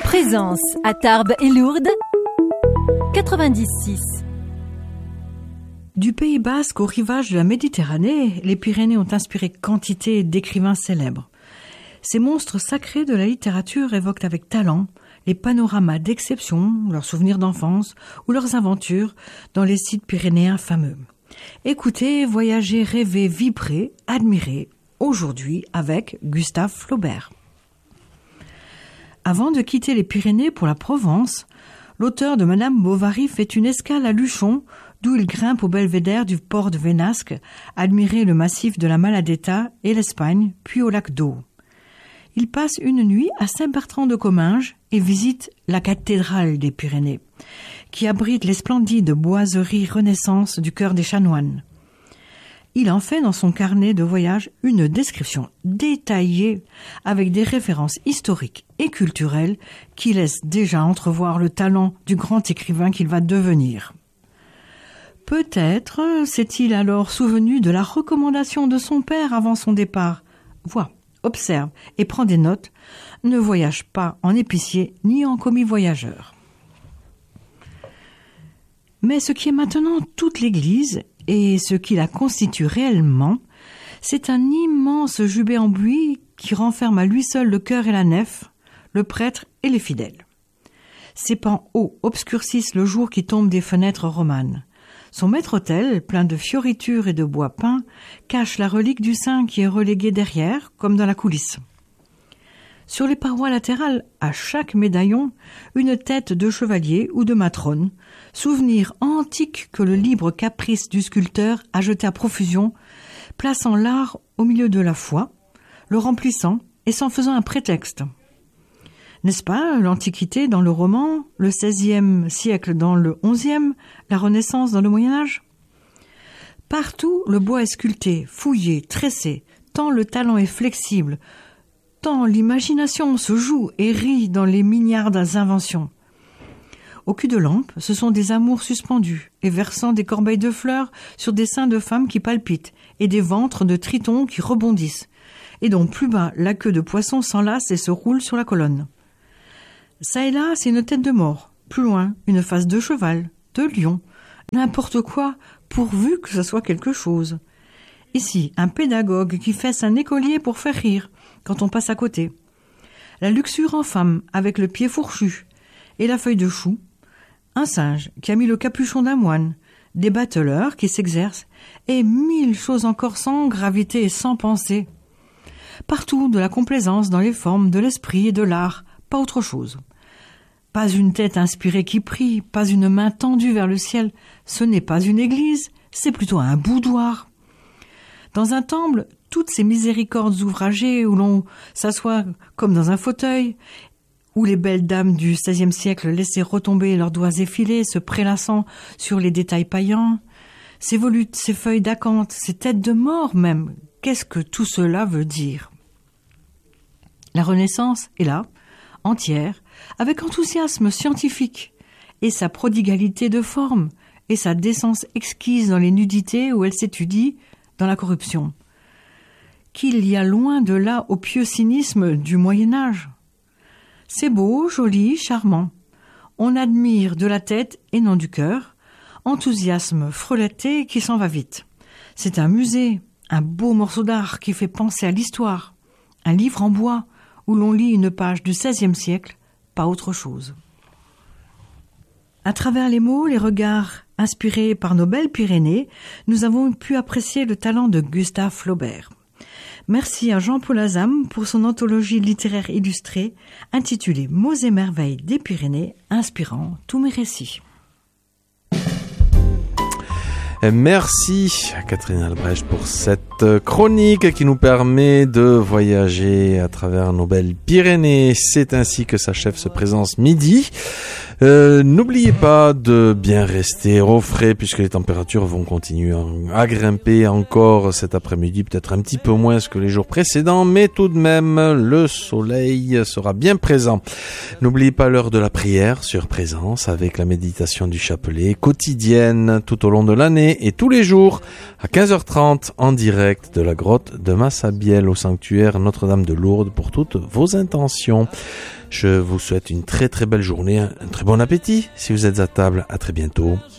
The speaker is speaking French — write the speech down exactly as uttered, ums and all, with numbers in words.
Présence à Tarbes et Lourdes, quatre-vingt-dix virgule six. Du Pays Basque au rivage de la Méditerranée, les Pyrénées ont inspiré quantité d'écrivains célèbres. Ces monstres sacrés de la littérature évoquent avec talent les panoramas d'exception, leurs souvenirs d'enfance ou leurs aventures dans les sites pyrénéens fameux. Écoutez, voyager, rêver, vibrer, admirer, aujourd'hui avec Gustave Flaubert. Avant de quitter les Pyrénées pour la Provence, l'auteur de Madame Bovary fait une escale à Luchon, d'où il grimpe au belvédère du port de Vénasque, admirer le massif de la Maladetta et l'Espagne, puis au lac d'Eau. Il passe une nuit à Saint-Bertrand de Comminges et visite la cathédrale des Pyrénées, qui abrite les splendides boiseries Renaissance du cœur des chanoines. Il en fait dans son carnet de voyage une description détaillée avec des références historiques et culturelles qui laissent déjà entrevoir le talent du grand écrivain qu'il va devenir. Peut-être s'est-il alors souvenu de la recommandation de son père avant son départ. Vois, observe et prends des notes. Ne voyage pas en épicier ni en commis voyageur. Mais ce qui est maintenant toute l'Église et ce qui la constitue réellement, c'est un immense jubé en buis qui renferme à lui seul le chœur et la nef, le prêtre et les fidèles. Ses pans hauts obscurcissent le jour qui tombe des fenêtres romanes. Son maître-autel, plein de fioritures et de bois peint, cache la relique du saint qui est reléguée derrière, comme dans la coulisse. Sur les parois latérales, à chaque médaillon, une tête de chevalier ou de matrone, souvenir antique que le libre caprice du sculpteur a jeté à profusion, plaçant l'art au milieu de la foi, le remplissant et s'en faisant un prétexte. N'est-ce pas l'Antiquité dans le roman, le seizième siècle dans le onzième, la Renaissance dans le Moyen-Âge ? Partout, le bois est sculpté, fouillé, tressé, tant le talent est flexible, tant l'imagination se joue et rit dans les milliards inventions. Au cul de lampe, ce sont des amours suspendus et versant des corbeilles de fleurs sur des seins de femmes qui palpitent et des ventres de tritons qui rebondissent, et dont plus bas la queue de poisson s'enlace et se roule sur la colonne. Ça et là, c'est une tête de mort. Plus loin, une face de cheval, de lion, n'importe quoi, pourvu que ce soit quelque chose. Ici, un pédagogue qui fesse un écolier pour faire rire, quand on passe à côté. La luxure en femme, avec le pied fourchu, et la feuille de chou. Un singe qui a mis le capuchon d'un moine, des bateleurs qui s'exercent, et mille choses encore sans gravité et sans pensée. Partout de la complaisance dans les formes de l'esprit et de l'art, pas autre chose. Pas une tête inspirée qui prie, pas une main tendue vers le ciel. Ce n'est pas une église, c'est plutôt un boudoir. Dans un temple, toutes ces miséricordes ouvragées où l'on s'assoit comme dans un fauteuil, où les belles dames du seizième siècle laissaient retomber leurs doigts effilés, se prélassant sur les détails paillants, ces volutes, ces feuilles d'acanthe, ces têtes de mort même, qu'est-ce que tout cela veut dire ? La Renaissance est là, entière, avec enthousiasme scientifique, et sa prodigalité de forme, et sa décence exquise dans les nudités où elle s'étudie dans la corruption. Qu'il y a loin de là au pieux cynisme du Moyen-Âge. C'est beau, joli, charmant. On admire de la tête et non du cœur, enthousiasme frelaté qui s'en va vite. C'est un musée, un beau morceau d'art qui fait penser à l'histoire, un livre en bois où l'on lit une page du seizième siècle, pas autre chose. À travers les mots, les regards inspirés par nos belles Pyrénées, nous avons pu apprécier le talent de Gustave Flaubert. Merci à Jean-Paul Azam pour son anthologie littéraire illustrée intitulée « Mots et merveilles des Pyrénées » inspirant tous mes récits. Merci à Catherine Albrecht pour cette chronique qui nous permet de voyager à travers nos belles Pyrénées. C'est ainsi que s'achève ce Présence Midi. Euh, n'oubliez pas de bien rester au frais puisque les températures vont continuer à grimper encore cet après-midi, peut-être un petit peu moins que les jours précédents, mais tout de même le soleil sera bien présent. N'oubliez pas l'heure de la prière sur Présence avec la méditation du chapelet quotidienne tout au long de l'année et tous les jours à quinze heures trente en direct de la grotte de Massabielle au sanctuaire Notre-Dame de Lourdes pour toutes vos intentions. Je vous souhaite une très très belle journée, un très bon appétit si vous êtes à table. À très bientôt.